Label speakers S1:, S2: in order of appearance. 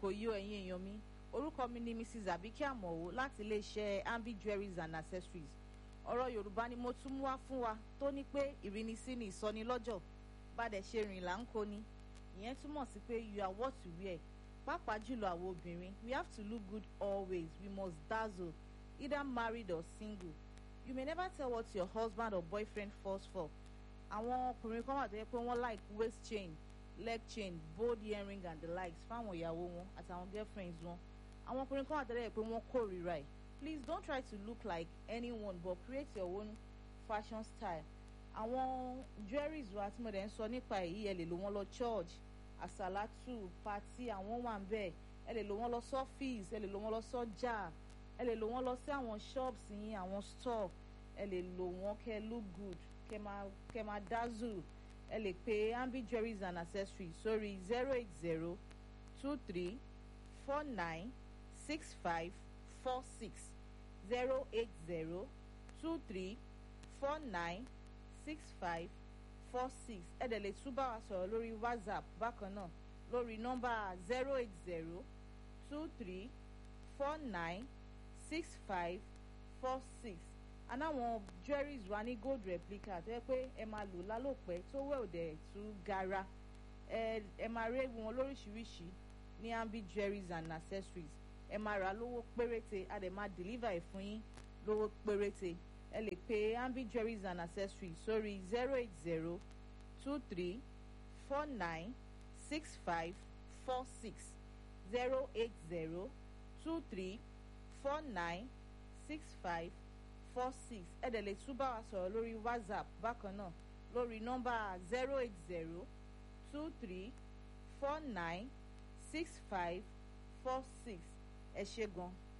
S1: àsìkò yìí o ẹ̀yin èèyàn mi orúkọ mi ni Mrs. Abike Amowo láti iléeṣẹ́ Ambi Jewelries and Accessories. Ọ̀rọ̀ Yorùbá ni mo tún mú wá fún wa tó ní pé ìrínisí ni ìsọnilọ́jọ̀ bá dẹ̀ ṣe rìn là ń kó ni. Ìyẹn túmọ̀ sí pé you are what you wear. Pàápàá jùlọ àwọn obìnrin, we have to look good always. We must dazzle, either married or single. You may never tell what your husband or boyfriend falls for. Àwọn ọkùnrin kan wà tó yẹ pé wọ́n like waist chain, leg chain, bold earring and the likes fáwọn ìyàwó wọn àtàwọn girlfriends wọn. Àwọn ọkùnrin kan wà tó yẹ pé wọ́n kórìíra ẹ̀. Please don't try to look like anyone but create your own fashion style. Àwọn jewelries wa tí mo dẹ̀ ń sọ nípa èyí ẹ lè lò wọ́n lọ church, àsàlátù, party àwọn wà ń bẹ̀. Ẹ lè lò wọ́n lọ sọ́fíìsì, ẹ lè lò wọ́n lọ sọ́jà, ẹ lè lò wọ́n lọ sí àwọn shops yín, àwọn store. Ẹ lè lò wọ́n kẹ́ look good, kẹ́ máa dazzle. Ẹ lè pe Ambi Jewelries and Accessories sórí 08023496546 08023496546. Ẹ dẹ̀ lè tún bá wa sọ̀rọ̀ lórí WhatsApp bákan náà lórí nọ́mbà 08023496546. Anáwọn jewelries wa ní gold replica tó yẹ pé ẹ máa lò lálòpẹ́ tó wẹ̀ òdẹ̀ tún gara. Ẹ máa rí wọn lóríṣiríṣi ní Ambi Jewelries and Accessories. Ẹ máa rà lówó péréte a dẹ̀ máa deliver ẹ̀ fún yín lówó péréte. Ẹ lè pe Ambi Jewelries and Accessories sórí 08023496546 08023496546. Ẹ dẹ̀ lè tún bá wa sọ̀rọ̀ lórí WhatsApp bákan náà lórí nọ́mbà 08023496546. Ẹ ṣé gan.